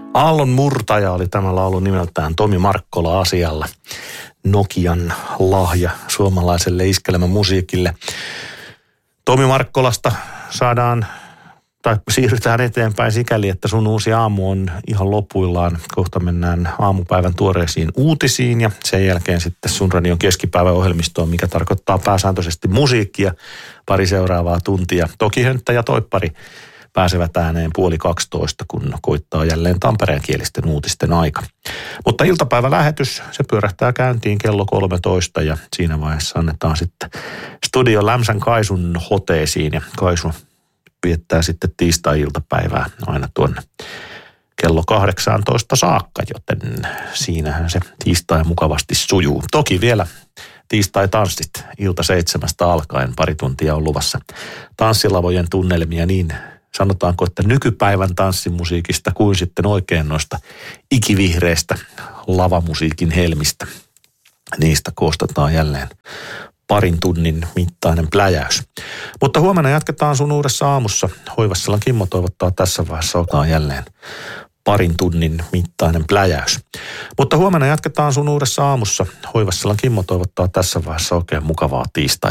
Aallon murtaja oli tämä laulu nimeltään Tomi Markkola asialla. Nokian lahja suomalaiselle iskelmän musiikille. Tomi Markkolasta siirrytään eteenpäin sikäli, että sun uusi aamu on ihan lopuillaan. Kohta mennään aamupäivän tuoreisiin uutisiin ja sen jälkeen sitten sun radion keskipäivän ohjelmistoon, mikä tarkoittaa pääsääntöisesti musiikkia, pari seuraavaa tuntia. Toki Hönttä ja Toippari pääsevät ääneen 11:30, kun koittaa jälleen tampereenkielisten uutisten aika. Mutta iltapäivälähetys, se pyörähtää käyntiin kello 13 ja siinä vaiheessa annetaan sitten studio Lämsän Kaisun hoteisiin ja Kaisu viettää sitten tiistai-iltapäivää aina tuonne kello 18 saakka, joten siinähän se tiistai mukavasti sujuu. Toki vielä tiistai-tanssit ilta 7 alkaen, pari tuntia on luvassa tanssilavojen tunnelmia niin sanotaanko, että nykypäivän tanssimusiikista kuin sitten oikein noista ikivihreistä lavamusiikin helmistä. Niistä koostetaan jälleen parin tunnin mittainen pläjäys. Mutta huomenna jatketaan sun uudessa aamussa. Hoivassalan Kimmo toivottaa tässä vaiheessa otaan jälleen parin tunnin mittainen pläjäys. Mutta huomenna jatketaan sun uudessa aamussa. Hoivassalan Kimmo toivottaa tässä vaiheessa oikein mukavaa tiistai.